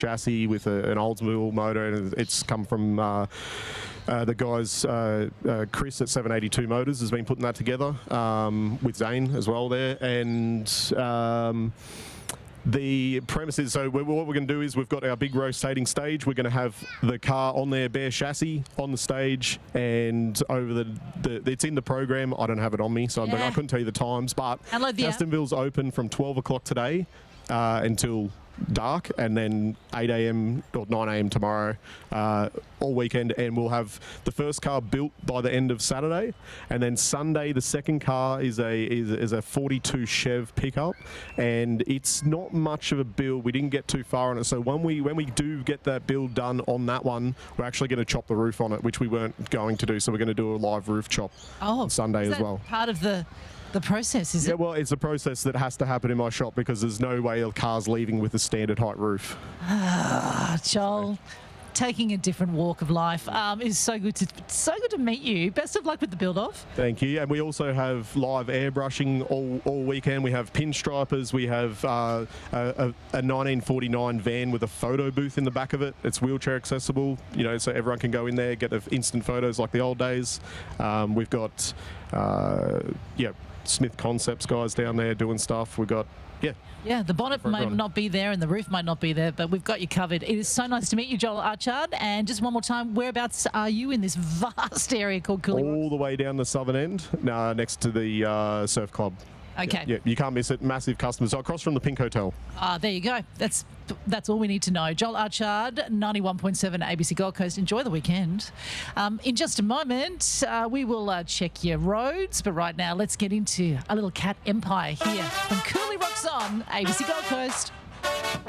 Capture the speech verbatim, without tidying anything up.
chassis with a, an Oldsmobile motor, and it's come from uh, uh, the guys, uh, uh, Chris at seven eighty-two Motors has been putting that together um, with Zane as well there, and um, the premise is, so we're, what we're going to do is we've got our big rotating stage. We're going to have the car on their bare chassis on the stage, and over the, the it's in the program. I don't have it on me, so I'm, Yeah. I couldn't tell you the times, but Astonville's open from twelve o'clock today uh, until dark, and then eight a m or nine a m tomorrow, uh, all weekend, and we'll have the first car built by the end of Saturday, and then Sunday the second car is a is, is a forty-two Chev pickup, and it's not much of a build. We didn't get too far on it, so when we when we do get that build done on that one, we're actually going to chop the roof on it, which we weren't going to do. So we're going to do a live roof chop oh, on Sunday is as that well. Part of the the process, is Yeah, it? well, it's a process that has to happen in my shop because there's no way a car's leaving with a standard height roof. Ah, Joel, taking a different walk of life. Um, it's so good to so good to meet you. Best of luck with the build off. Thank you. And we also have live airbrushing all, all weekend. We have pinstripers. We have uh, a, a nineteen forty-nine van with a photo booth in the back of it. It's wheelchair accessible, you know, so everyone can go in there, get the instant photos like the old days. Um, we've got, uh, yeah, Smith Concepts guys down there doing stuff. We've got, yeah. Yeah, the bonnet might not be there and the roof might not be there, but we've got you covered. It is so nice to meet you, Joel Archard. And just one more time, whereabouts are you in this vast area called Cooling All Rocks? the way down the southern end, uh, next to the uh, surf club. Okay. Yeah, you can't miss it. Massive customers. So across from the Pink Hotel. Ah, there you go. That's that's all we need to know. Joel Archard, ninety-one point seven A B C Gold Coast. Enjoy the weekend. Um, in just a moment, uh, we will uh, check your roads. But right now, let's get into a little cat empire here from Cooley Rocks on A B C Gold Coast.